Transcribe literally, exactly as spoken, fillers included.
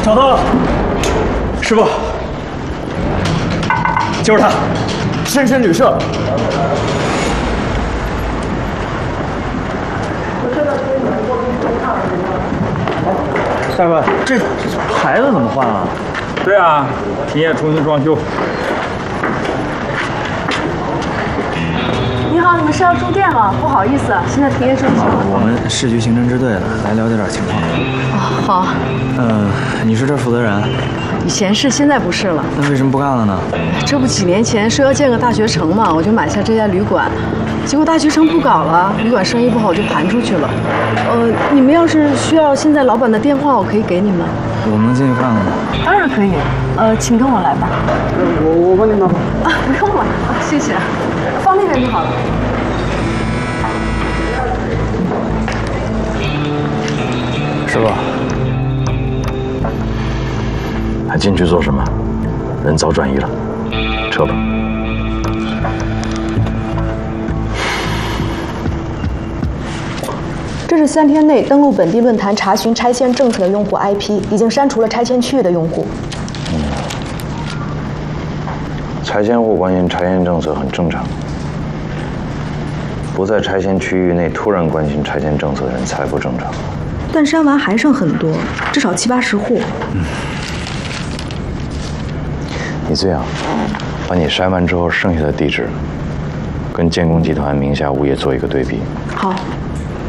找到了，师傅，就是他，深深旅社。大哥，这牌子怎么换啊？ 对啊，停业重新装修。 你好，你们是要住店吗？不好意思，现在停业中休。 我们市局刑侦支队的，来了解点情况。 哦，好。 嗯，你是这负责人？ 以前是，现在不是了。 那为什么不干了呢？ 这不几年前说要建个大学城嘛，我就买下这家旅馆，结果大学城不搞了，旅馆生意不好，我就盘出去了。呃，你们要是需要现在老板的电话，我可以给你们。 我们能进去看看吗？ 当然可以。呃，请跟我来吧。 我我帮你拿吧。 啊，不用了，谢谢。放那边就好了。 师傅，还进去做什么？人早转移了，撤吧。 这是三天内登录本地论坛查询拆迁政策的用户 I P， 已经删除了拆迁区域的用户。 嗯，拆迁户关心拆迁政策很正常，不在拆迁区域内突然关心拆迁政策的人才不正常。 但删完还剩很多，至少七八十户。 嗯，你这样，把你筛完之后剩下的地址，跟建工集团名下物业做一个对比。 好。